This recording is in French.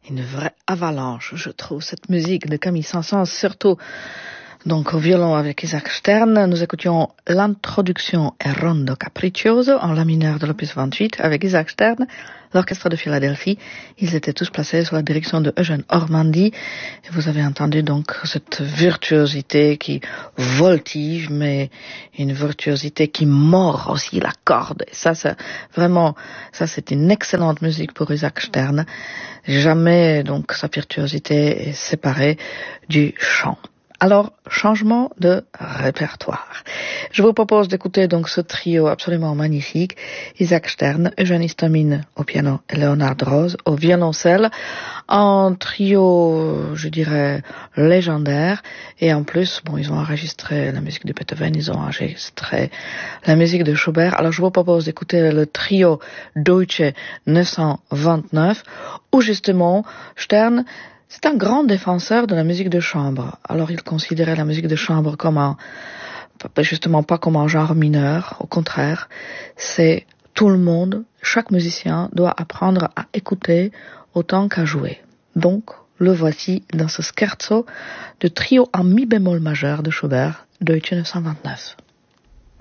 Une vraie avalanche, je trouve, cette musique de Camille Saint-Saëns, surtout donc au violon avec Isaac Stern. Nous écoutions l'introduction et Rondo Capriccioso en la mineur de l'opus 28 avec Isaac Stern, l'orchestre de Philadelphie. Ils étaient tous placés sous la direction de Eugène Ormandy. Et vous avez entendu donc cette virtuosité qui voltige, mais une virtuosité qui mord aussi la corde. Et ça, c'est vraiment, ça c'est une excellente musique pour Isaac Stern. Jamais donc sa virtuosité est séparée du chant. Alors, changement de répertoire. Je vous propose d'écouter donc ce trio absolument magnifique. Isaac Stern, Eugène Istomine au piano et Leonard Rose au violoncelle. Un trio, je dirais, légendaire. Et en plus, bon, ils ont enregistré la musique de Beethoven, ils ont enregistré la musique de Schubert. Alors, je vous propose d'écouter le trio Deutsche 929, où justement, Stern, c'est un grand défenseur de la musique de chambre. Alors, il considérait la musique de chambre comme justement pas comme un genre mineur. Au contraire, c'est tout le monde, chaque musicien doit apprendre à écouter autant qu'à jouer. Donc, le voici dans ce scherzo de trio en mi bémol majeur de Schubert, Deutsche 929.